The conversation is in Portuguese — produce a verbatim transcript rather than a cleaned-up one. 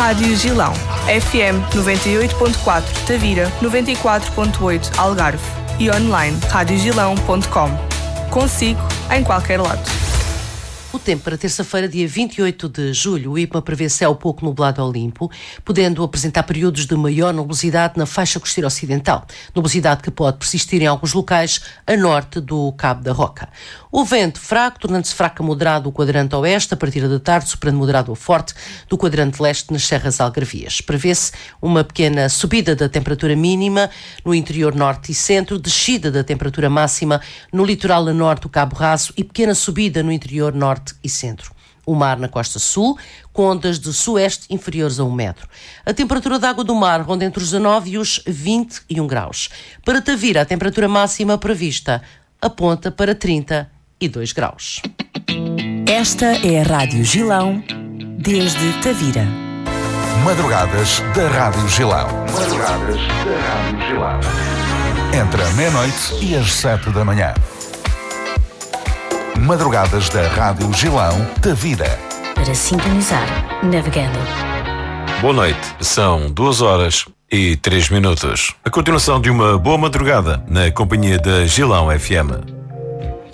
Rádio Gilão, F M noventa e oito ponto quatro Tavira, noventa e quatro ponto oito Algarve e online rádio gilão ponto com. Consigo em qualquer lado. O tempo para terça-feira, dia vinte e oito de julho, o IPMA prevê céu pouco nublado ao limpo, podendo apresentar períodos de maior nubosidade na faixa costeira ocidental, nubosidade que pode persistir em alguns locais a norte do Cabo da Roca. O vento fraco, tornando-se fraco a moderado do quadrante oeste, a partir da tarde, superando moderado ou forte do quadrante leste nas serras algarvias. Prevê-se uma pequena subida da temperatura mínima no interior norte e centro, descida da temperatura máxima no litoral a norte do Cabo Raso e pequena subida no interior norte e centro. O mar na costa sul, com ondas de sueste inferiores a um metro. A temperatura da água do mar ronda entre os dezanove e os vinte e um graus. Para Tavira, a temperatura máxima prevista aponta para trinta e dois graus. Esta é a Rádio Gilão, desde Tavira. Madrugadas da Rádio Gilão. Madrugadas da Rádio Gilão. Entre a meia-noite e as sete da manhã. Madrugadas da Rádio Gilão, Tavira. Para sintonizar, navegando. Boa noite, são duas horas e três minutos. A continuação de uma boa madrugada na companhia da Gilão F M.